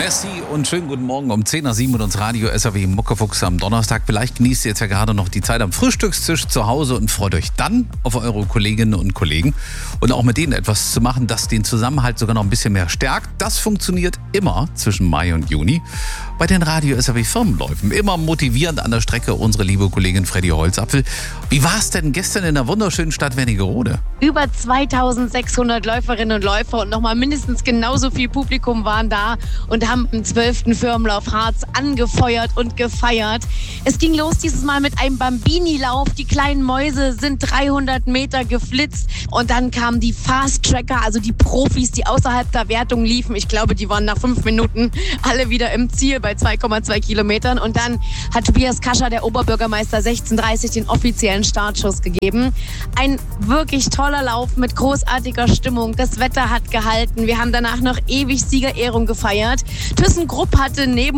Merci und schönen guten Morgen um 10 nach 7 mit uns Radio SAW Muckefuchs am Donnerstag. Vielleicht genießt ihr jetzt ja gerade noch die Zeit am Frühstückstisch zu Hause und freut euch dann auf eure Kolleginnen und Kollegen und auch mit denen etwas zu machen, das den Zusammenhalt sogar noch ein bisschen mehr stärkt. Das funktioniert immer zwischen Mai und Juni bei den Radio SAW Firmenläufen. Immer motivierend an der Strecke unsere liebe Kollegin Freddy Holzapfel. Wie war es denn gestern in der wunderschönen Stadt Wernigerode? Über 2600 Läuferinnen und Läufer und nochmal mindestens genauso viel Publikum waren da und haben den 12. Firmenlauf Harz angefeuert und gefeiert. Es ging los dieses Mal mit einem Bambini-Lauf. Die kleinen Mäuse sind 300 Meter geflitzt und dann kamen die Fast-Tracker, also die Profis, die außerhalb der Wertung liefen. Ich glaube, die waren nach 5 Minuten alle wieder im Ziel bei 2,2 Kilometern. Und dann hat Tobias Kascher, der Oberbürgermeister, 16:30 den offiziellen Startschuss gegeben. Ein wirklich toller Lauf mit großartiger Stimmung. Das Wetter hat gehalten. Wir haben danach noch ewig Siegerehrung gefeiert. ThyssenKrupp hatte neben